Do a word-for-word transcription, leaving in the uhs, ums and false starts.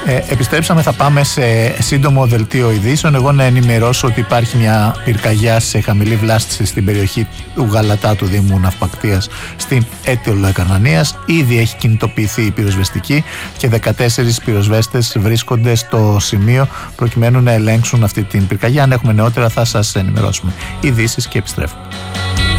Ε, επιστρέψαμε, θα πάμε σε σύντομο δελτίο ειδήσεων. Εγώ να ενημερώσω ότι υπάρχει μια πυρκαγιά σε χαμηλή βλάστηση στην περιοχή του Γαλατά του Δήμου Ναυπακτίας στην Αίτιο Λοεκαρνανίας. Ήδη έχει κινητοποιηθεί η πυροσβεστική και δεκατέσσερις πυροσβέστες βρίσκονται στο σημείο προκειμένου να ελέγξουν αυτή την πυρκαγιά. Αν έχουμε νεότερα θα σας ενημερώσουμε. Ειδήσεις και επιστρέφουμε.